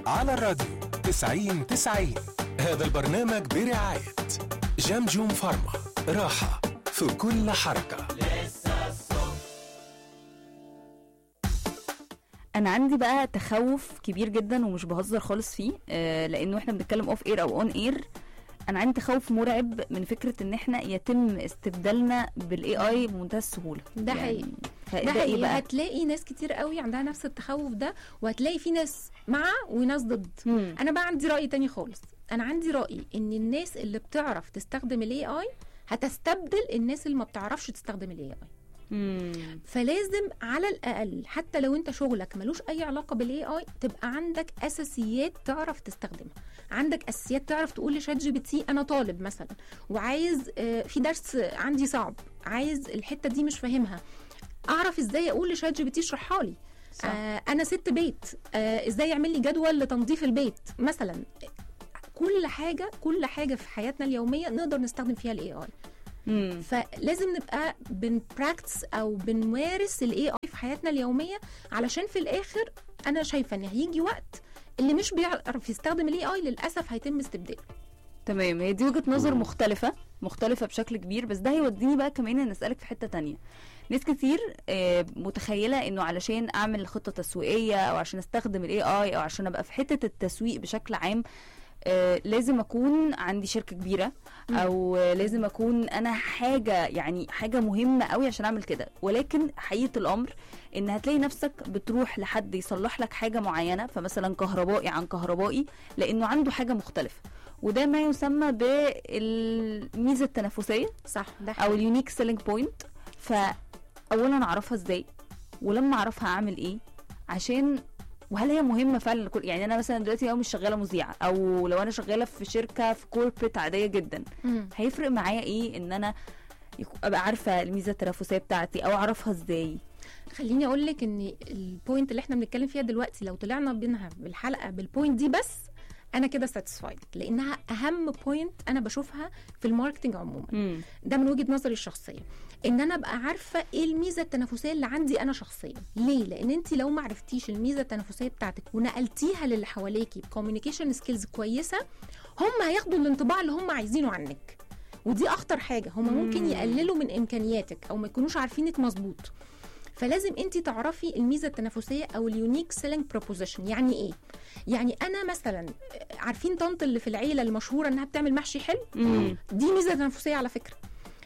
على الراديو 90-90. هذا البرنامج برعاية جمجم فارما، راحة في كل حركة. انا عندي بقى تخوف كبير جدا ومش بهزر خالص فيه، لانه احنا بنتكلم اوف اير او اون اير. انا عندي تخوف مرعب من فكره ان احنا يتم استبدالنا بالاي اي بمنتهى السهوله. ده يعني حقيقي، ده حقيقي. هتلاقي ناس كتير قوي عندها نفس التخوف ده، وهتلاقي في ناس مع وناس ضد. انا بقى عندي راي تاني خالص. انا عندي راي ان الناس اللي بتعرف تستخدم الاي اي هتستبدل الناس اللي ما بتعرفش تستخدم الاي اي. فلازم على الاقل حتى لو انت شغلك ملوش اي علاقه بالاي اي تبقى عندك اساسيات تعرف تستخدمها. عندك اساسيات تعرف تقول لشات جي بي تي انا طالب مثلا وعايز في درس عندي صعب، عايز الحته دي مش فاهمها، اعرف ازاي اقول لشات جي بي تي اشرحها لي. انا ست بيت، ازاي يعمل لي جدول لتنظيف البيت مثلا. كل حاجه في حياتنا اليوميه نقدر نستخدم فيها الاي اي. فلازم نبقى بنبراكتس او بنمارس الاي اي في حياتنا اليوميه، علشان في الاخر انا شايفه ان هيجي وقت اللي مش بيعرف يستخدم الاي اي للاسف هيتم استبداله. تمام، هي دي وجهه نظر مختلفه بشكل كبير. بس ده هيوديني بقى كمان ان اسالك في حته تانية. ناس كتير متخيله انه علشان اعمل خطه تسويقيه او عشان استخدم الاي اي او عشان ابقى في حته التسويق بشكل عام لازم اكون عندي شركه كبيره او لازم اكون انا حاجه مهمه قوي عشان اعمل كده. ولكن حقيقه الامر ان هتلاقي نفسك بتروح لحد يصلح لك حاجه معينه، فمثلا كهربائي عن كهربائي، لانه عنده حاجه مختلفه. وده ما يسمى بالميزه التنافسيه، صح؟ ده او اليونيك سيلينج بوينت. فاولا اعرفها ازاي، ولما اعرفها اعمل ايه، عشان وهل هي مهمه فعلا؟ يعني انا مثلا دلوقتي لو مش شغاله مذيعه، او لو انا شغاله في شركه في كوربريت عاديه جدا، هيفرق معايا ايه ان انا ابقى عارفه الميزه التنافسيه بتاعتي او اعرفها ازاي؟ خليني اقول لك ان البوينت اللي احنا بنتكلم فيها دلوقتي لو طلعنا بينها بالحلقه بالبوينت دي بس، انا كده ساتيسفايد، لانها اهم بوينت انا بشوفها في الماركتنج عموما. ده من وجهه نظري الشخصيه، ان انا ابقى عارفه ايه الميزه التنافسيه اللي عندي انا شخصيا. ليه؟ لان انت لو ما عرفتيش الميزه التنافسيه بتاعتك ونقلتيها للي حواليكي بكوميونيكيشن سكيلز كويسه، هم هياخدوا الانطباع اللي هم عايزينه عنك، ودي اخطر حاجه. هم ممكن يقللوا من امكانياتك او ما يكونوش عارفينك مظبوط. فلازم انت تعرفي الميزه التنافسيه او اليونيك سيلينج بروبوزيشن. يعني ايه؟ يعني انا مثلا عارفين طنط اللي في العيله المشهوره انها بتعمل محشي حلو، دي ميزه تنافسيه على فكره.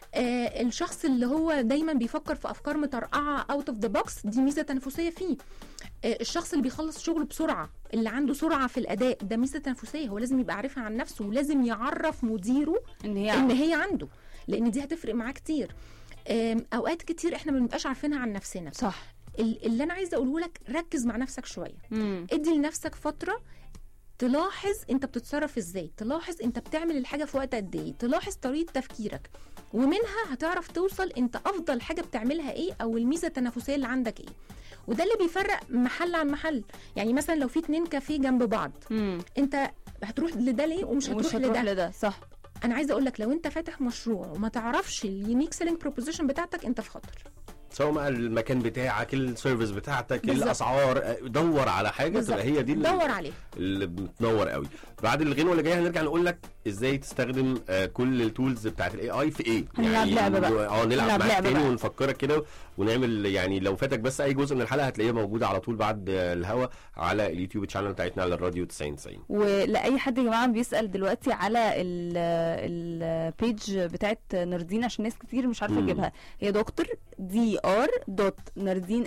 الشخص اللي هو دايما بيفكر في افكار مترقعه اوت اوف ذا بوكس، دي ميزه تنافسيه فيه. الشخص اللي بيخلص شغله بسرعه، اللي عنده سرعه في الاداء، ده ميزه تنافسيه. هو لازم يبقى عارفها عن نفسه، ولازم يعرف مديره ان هي عنده، لان دي هتفرق معاه كتير. اوقات كتير احنا ما بنبقاش عارفينها عن نفسنا. صح. اللي انا عايزه اقوله لك، ركز مع نفسك شويه. ادي لنفسك فتره تلاحظ انت بتتصرف ازاي، تلاحظ انت بتعمل الحاجه في وقت قد ايه، تلاحظ طريقه تفكيرك، ومنها هتعرف توصل انت افضل حاجه بتعملها ايه او الميزه التنافسيه اللي عندك ايه. وده اللي بيفرق محل عن محل. يعني مثلا لو في 2 كافيه جنب بعض، انت هتروح لده ليه ومش هتروح لده؟ صح. انا عايزه اقول لك، لو انت فاتح مشروع وما تعرفش اليونيك سيلينج بروبوزيشن بتاعتك، انت في خطر. سواء مع المكان بتاعك، السيرفيس بتاعتك، بالزبط. الاسعار، دور على حاجه تبقى هي دي دور عليها اللي بتنور قوي. بعد الغنوه اللي جايه هنرجع نقول لك ازاي تستخدم كل التولز بتاعت الاي اي في ايه. هنلعب لعبه بقى. نلعب معاك تاني ونفكرك كده ونعمل. يعني لو فاتك بس اي جزء من الحلقه هتلاقيها موجوده على طول بعد الهوا على اليوتيوب تشانل بتاعتنا على الراديو 90-90. ولاي حد يا جماعه بيسال دلوقتي على البيج بتاعت ناردين، عشان ناس كتير مش عارفه تجيبها. هي دكتور dr.ناردين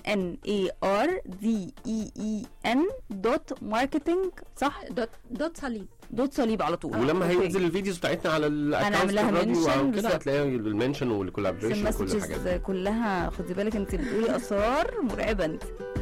NARDEEN.marketing، صح؟ دوت صليب على طول. ولما هينزل الفيديوز بتاعتنا على الاكونت الراديو كده هتلاقيها المنشن والكولابريشن وكل الحاجات كلها. خدي بالك انت بتقولي اسرار مرعبه انت.